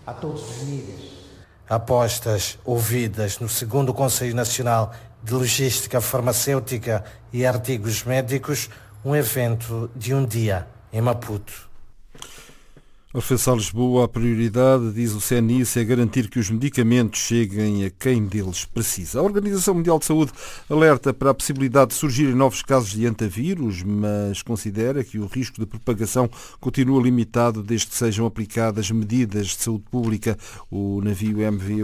a todos os níveis. Apostas ouvidas no 2º Conselho Nacional de Logística Farmacêutica e Artigos Médicos, um evento de um dia em Maputo. A referência a Lisboa, a prioridade, diz o CNIS, é garantir que os medicamentos cheguem a quem deles precisa. A Organização Mundial de Saúde alerta para a possibilidade de surgirem novos casos de antavírus, mas considera que o risco de propagação continua limitado desde que sejam aplicadas medidas de saúde pública. O navio MV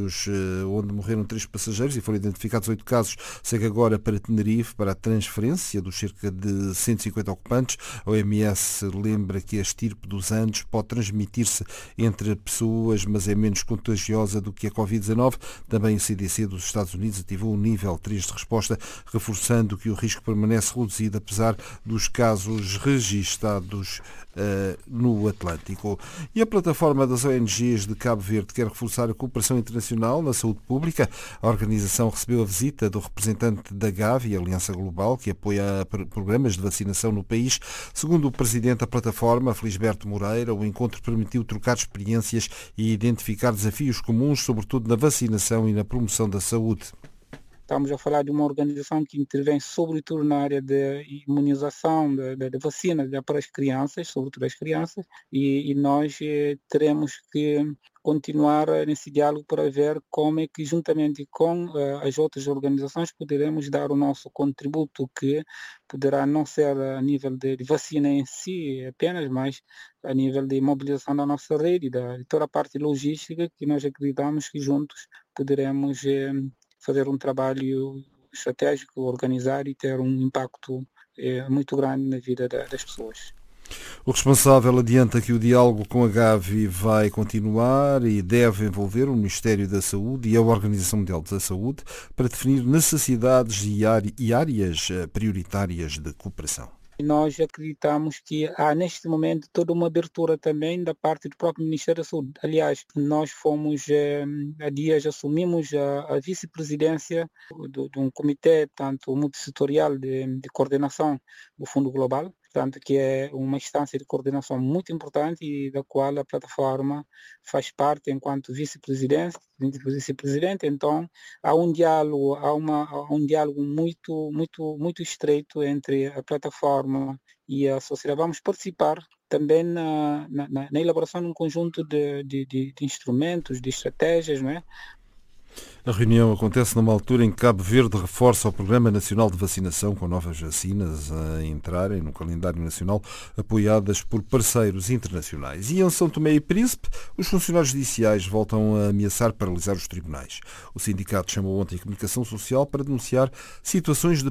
onde morreram 3 passageiros e foram identificados 8 casos, segue agora para Tenerife para a transferência dos cerca de 150 ocupantes. A OMS lembra que a estirpe dos Andes pode transmitir-se entre pessoas, mas é menos contagiosa do que a Covid-19. Também o CDC dos Estados Unidos ativou o nível 3 de resposta, reforçando que o risco permanece reduzido apesar dos casos registados no Atlântico. E a plataforma das ONGs de Cabo Verde quer reforçar a cooperação internacional na saúde pública. A organização recebeu a visita do representante da Gavi, Aliança Global, que apoia programas de vacinação no país. Segundo o presidente da plataforma, Felisberto Moreira, o encontro permitiu trocar experiências e identificar desafios comuns, sobretudo na vacinação e na promoção da saúde. Estamos a falar de uma organização que intervém sobretudo na área de imunização, de vacina para as crianças, sobretudo as crianças, e nós teremos que continuar nesse diálogo para ver como é que, juntamente com as outras organizações, poderemos dar o nosso contributo, que poderá não ser a nível de vacina em si apenas, mas a nível de mobilização da nossa rede, de toda a parte logística, que nós acreditamos que juntos poderemos fazer um trabalho estratégico, organizar e ter um impacto muito grande na vida das pessoas. O responsável adianta que o diálogo com a Gavi vai continuar e deve envolver o Ministério da Saúde e a Organização Mundial da Saúde para definir necessidades e áreas prioritárias de cooperação. Nós acreditamos que há neste momento toda uma abertura também da parte do próprio Ministério da Saúde. Aliás, nós fomos, há dias assumimos a vice-presidência de um comitê tanto multissetorial de coordenação do Fundo Global, portanto, que é uma instância de coordenação muito importante e da qual a plataforma faz parte enquanto vice-presidente. Então, há um diálogo, muito estreito entre a plataforma e a sociedade. Vamos participar também na elaboração de um conjunto de instrumentos, de estratégias, não é? A reunião acontece numa altura em que Cabo Verde reforça o Programa Nacional de Vacinação, com novas vacinas a entrarem no calendário nacional, apoiadas por parceiros internacionais. E em São Tomé e Príncipe, os funcionários judiciais voltam a ameaçar paralisar os tribunais. O sindicato chamou ontem a comunicação social para denunciar situações de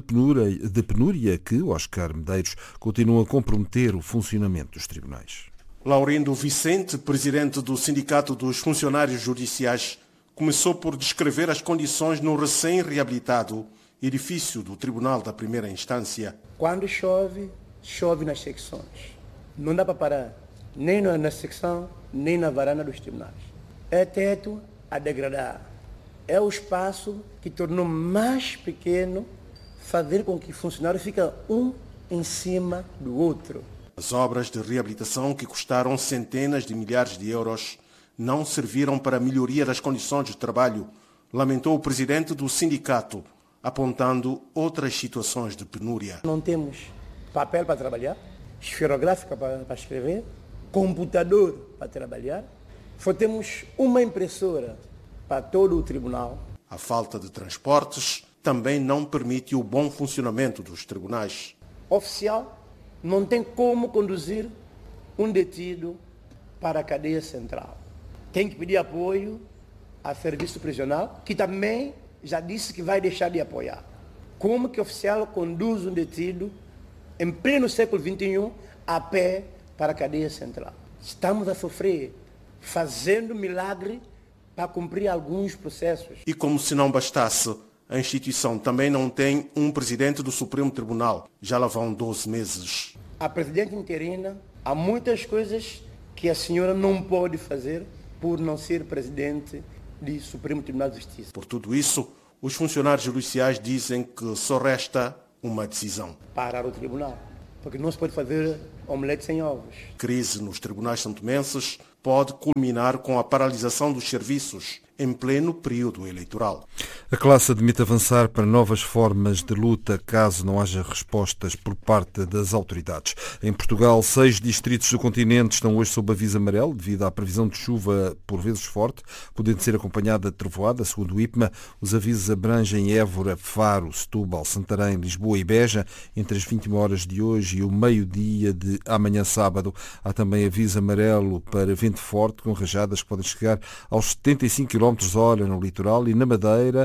penúria que, Oscar Medeiros, continuam a comprometer o funcionamento dos tribunais. Laurindo Vicente, presidente do Sindicato dos Funcionários Judiciais, começou por descrever as condições no recém-reabilitado edifício do Tribunal da Primeira Instância. Quando chove, chove nas secções. Não dá para parar, nem na secção, nem na varanda dos tribunais. É teto a degradar. É o espaço que tornou mais pequeno, fazer com que o funcionário fique um em cima do outro. As obras de reabilitação, que custaram centenas de milhares de euros, não serviram para a melhoria das condições de trabalho, lamentou o presidente do sindicato, apontando outras situações de penúria. Não temos papel para trabalhar, esferográfica para escrever, computador para trabalhar, só temos uma impressora para todo o tribunal. A falta de transportes também não permite o bom funcionamento dos tribunais. Oficial não tem como conduzir um detido para a cadeia central. Tem que pedir apoio a serviço prisional, que também já disse que vai deixar de apoiar. Como que o oficial conduz um detido em pleno século XXI a pé para a cadeia central? Estamos a sofrer, fazendo milagre para cumprir alguns processos. E como se não bastasse, a instituição também não tem um presidente do Supremo Tribunal. Já lá vão 12 meses. A presidente interina, há muitas coisas que a senhora não pode fazer por não ser presidente do Supremo Tribunal de Justiça. Por tudo isso, os funcionários judiciais dizem que só resta uma decisão. Parar o tribunal, porque não se pode fazer omelete sem ovos. Crise nos tribunais santomenses pode culminar com a paralisação dos serviços em pleno período eleitoral. A classe admite avançar para novas formas de luta caso não haja respostas por parte das autoridades. Em Portugal, 6 distritos do continente estão hoje sob aviso amarelo devido à previsão de chuva por vezes forte, podendo ser acompanhada de trovoada. Segundo o IPMA, os avisos abrangem Évora, Faro, Setúbal, Santarém, Lisboa e Beja entre as 21 horas de hoje e o meio-dia de amanhã sábado. Há também aviso amarelo para vento forte com rajadas que podem chegar aos 75 km/h no litoral e na Madeira.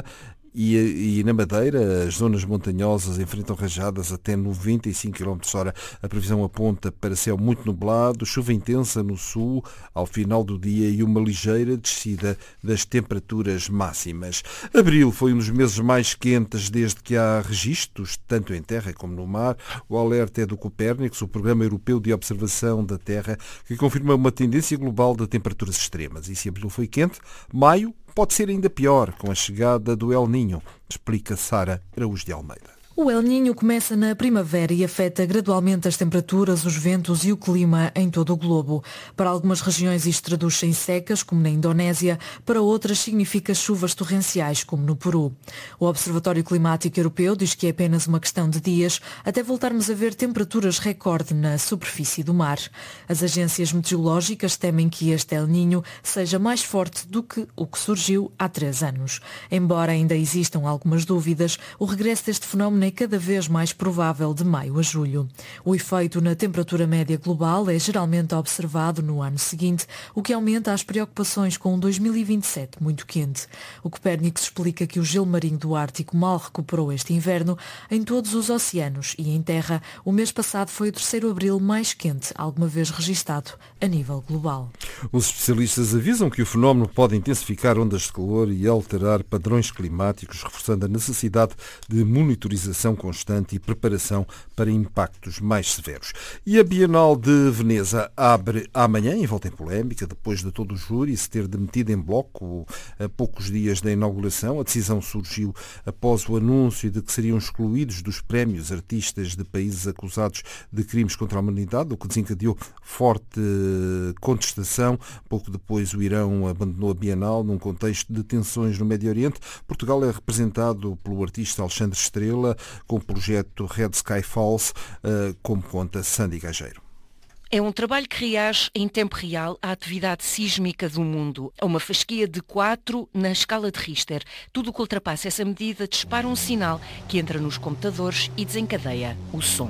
E na Madeira, as zonas montanhosas enfrentam rajadas até 95 km/h. A previsão aponta para céu muito nublado, chuva intensa no sul ao final do dia e uma ligeira descida das temperaturas máximas. Abril foi um dos meses mais quentes desde que há registros, tanto em terra como no mar. O alerta é do Copérnicos, o Programa Europeu de Observação da Terra, que confirma uma tendência global de temperaturas extremas. E se abril foi quente, maio pode ser ainda pior com a chegada do El Niño, explica Sara Araújo de Almeida. O El Niño começa na primavera e afeta gradualmente as temperaturas, os ventos e o clima em todo o globo. Para algumas regiões isto traduz-se em secas, como na Indonésia, para outras significa chuvas torrenciais, como no Peru. O Observatório Climático Europeu diz que é apenas uma questão de dias até voltarmos a ver temperaturas recorde na superfície do mar. As agências meteorológicas temem que este El Niño seja mais forte do que o que surgiu há 3 anos. Embora ainda existam algumas dúvidas, o regresso deste fenómeno é cada vez mais provável de maio a julho. O efeito na temperatura média global é geralmente observado no ano seguinte, o que aumenta as preocupações com um 2027 muito quente. O Copérnicos explica que o gelo marinho do Ártico mal recuperou este inverno em todos os oceanos e em terra. O mês passado foi o 3º abril mais quente alguma vez registado a nível global. Os especialistas avisam que o fenómeno pode intensificar ondas de calor e alterar padrões climáticos, reforçando a necessidade de monitorização constante e preparação para impactos mais severos. E a Bienal de Veneza abre amanhã, envolta em polémica, depois de todo o júri se ter demitido em bloco a poucos dias da inauguração. A decisão surgiu após o anúncio de que seriam excluídos dos prémios artistas de países acusados de crimes contra a humanidade, o que desencadeou forte contestação. Pouco depois o Irão abandonou a Bienal num contexto de tensões no Médio Oriente. Portugal é representado pelo artista Alexandre Estrela, com o projeto Red Sky Falls, como conta Sandy Gageiro. É um trabalho que reage em tempo real à atividade sísmica do mundo. É uma fasquia de 4 na escala de Richter. Tudo o que ultrapassa essa medida dispara um sinal que entra nos computadores e desencadeia o som.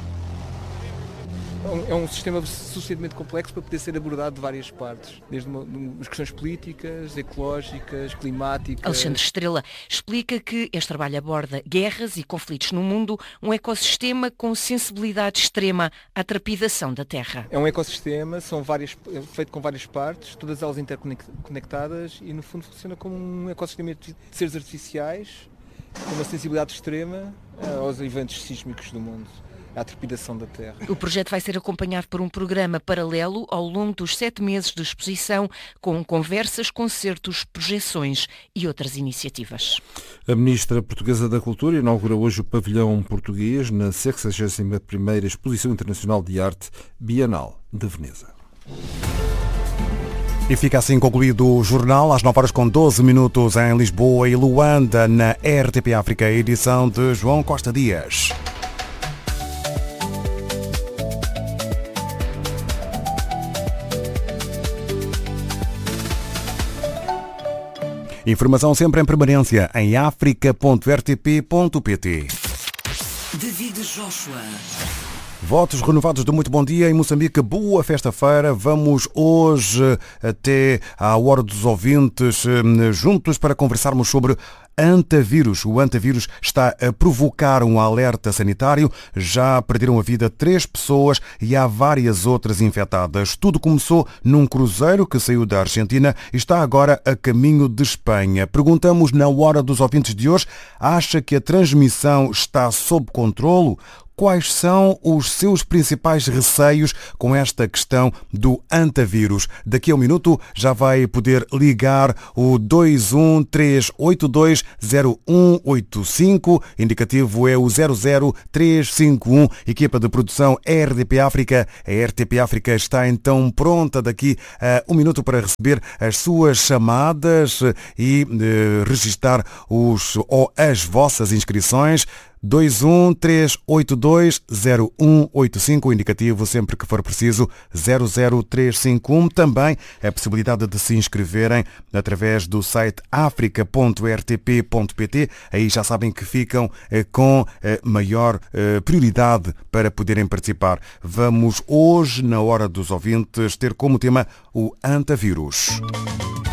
É um sistema suficientemente complexo para poder ser abordado de várias partes, desde as questões políticas, ecológicas, climáticas. Alexandre Estrela explica que este trabalho aborda guerras e conflitos no mundo, um ecossistema com sensibilidade extrema à trepidação da Terra. É um ecossistema, feito com várias partes, todas elas interconectadas e no fundo funciona como um ecossistema de seres artificiais, com uma sensibilidade extrema aos eventos sísmicos do mundo, à trepidação da Terra. O projeto vai ser acompanhado por um programa paralelo ao longo dos 7 meses de exposição, com conversas, concertos, projeções e outras iniciativas. A Ministra Portuguesa da Cultura inaugura hoje o pavilhão português na 61ª Exposição Internacional de Arte Bienal de Veneza. E fica assim concluído o jornal, às 9h12 em Lisboa e Luanda, na RTP África, edição de João Costa Dias. Informação sempre em permanência em africa.rtp.pt. David Joshua. Votos renovados de muito bom dia em Moçambique. Boa festa-feira. Vamos hoje até à hora dos ouvintes juntos para conversarmos sobre Antavírus. O Antavírus está a provocar um alerta sanitário. Já perderam a vida 3 pessoas e há várias outras infectadas. Tudo começou num cruzeiro que saiu da Argentina e está agora a caminho de Espanha. Perguntamos na hora dos ouvintes de hoje, acha que a transmissão está sob controlo? quais são os seus principais receios com esta questão do antavírus. Daqui a um minuto já vai poder ligar o 213820185, indicativo é o 00351, equipa de produção RDP África. A RTP África está então pronta daqui a um minuto para receber as suas chamadas e registar as vossas inscrições. 213820185, indicativo sempre que for preciso 00351. Também a possibilidade de se inscreverem através do site africa.rtp.pt. Aí já sabem que ficam com maior prioridade para poderem participar. Vamos hoje, na Hora dos Ouvintes, ter como tema o antavírus.